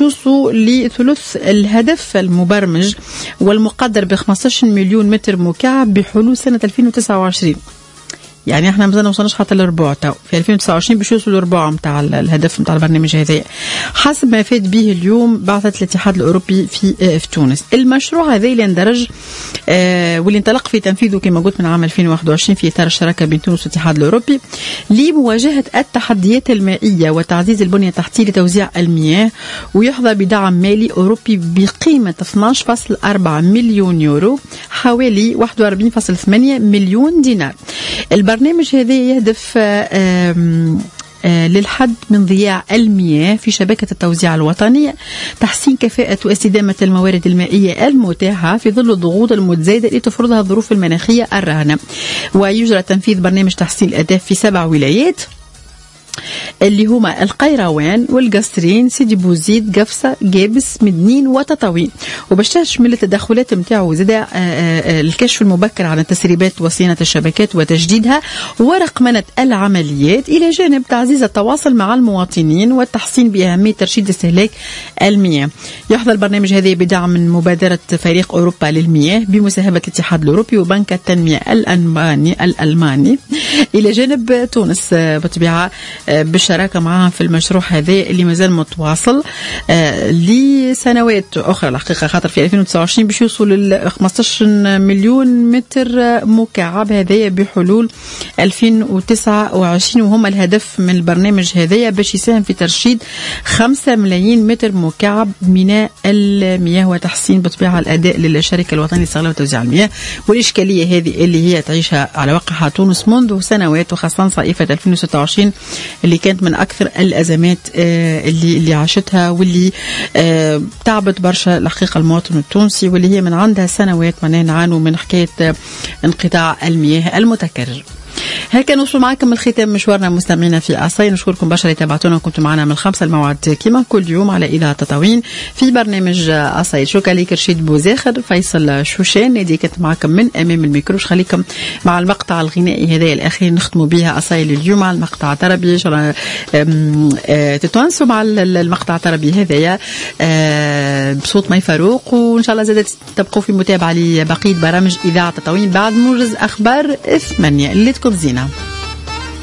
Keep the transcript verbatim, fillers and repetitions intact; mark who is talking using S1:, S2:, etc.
S1: يوصلوا لثلث الهدف المبرمج والمقدر ب خمسة عشر مليون متر مكعب بحلول سنة ألفين وتسعة وعشرين. يعني احنا مازلنا وصلناش حتى للربع تاع في ألفين وتسعة وعشرين باش يوصلوا للربع نتاع الهدف نتاع البرنامج هذا حسب ما فات به اليوم بعثة الاتحاد الأوروبي في اه في تونس. المشروع هذا اللي اندرج اه واللي انطلق في تنفيذه كما قلت من عام ألفين وواحد وعشرين في إطار الشراكة بين تونس والاتحاد الأوروبي لمواجهة التحديات المائية وتعزيز البنية التحتية لتوزيع المياه، ويحظى بدعم مالي أوروبي بقيمة اثناش فاصلة أربعة مليون يورو حوالي واحد وأربعين فاصلة ثمانية مليون دينار. البرنامج هذا يهدف للحد من ضياع المياه في شبكة التوزيع الوطنية، تحسين كفاءة واستدامة الموارد المائية المتاحة في ظل الضغوط المتزايدة اللي تفرضها الظروف المناخية الراهنة. ويجرى تنفيذ برنامج تحسين الأداء في سبع ولايات اللي هما القيروان والقصرين سيدي بوزيد قفصة جابس مدنين وتطاوين. وباش تشمل التدخلات متاعو زاد الكشف المبكر عن التسريبات وصيانة الشبكات وتجديدها ورقمنة العمليات، إلى جانب تعزيز التواصل مع المواطنين والتحسين بأهمية ترشيد استهلاك المياه. يحظى البرنامج هذا بدعم من مبادرة فريق أوروبا للمياه بمساهمة الاتحاد الأوروبي وبنك التنمية الألماني الألماني إلى جانب تونس بطبيعة بالشراكة معها في المشروع هذا اللي مازال متواصل آه لسنوات أخرى الحقيقة، خاطر في ألفين وتسعة وعشرين باش يوصل ل خمسة عشر مليون متر مكعب هذايا بحلول ألفين وتسعة وعشرين. وهم الهدف من البرنامج هذايا باش يساهم في ترشيد خمسة ملايين متر مكعب من المياه وتحسين بطبيعة الأداء للشركة الوطنية لاستغلال وتوزيع المياه. والإشكالية هذه اللي هي تعيشها على وقعها تونس منذ سنوات، وخاصة صيفة ألفين وستة وعشرين اللي كانت من أكثر الأزمات اللي اللي عاشتها واللي تعبت برشا الحقيقة المواطن التونسي، واللي هي من عندها سنوات معناها نعانوا من حكاية انقطاع المياه المتكرر. هكا نوصل معكم الختام مشوارنا مستمعينا في أصاي. نشكركم برشا اللي تابعتونا وكنتم معنا من الخمسة الموعد كما كل يوم على إذاعة تطاوين في برنامج أصاي. شكرا لك رشيد بوزاخر، فيصل شوشان نادي كنت معكم من أمام الميكرو. خليكم مع المقطع الغنائي هذا الأخير نختموا بها أصاي لليوم مع المقطع الطربي. تتوانسوا مع المقطع الطربي هذايا بصوت مي فاروق، وإن شاء الله زادت تبقوا في متابعة لبقية برامج إذاعة تطاوين بعد موجز أخبار ثمانية اللي تكون زينة.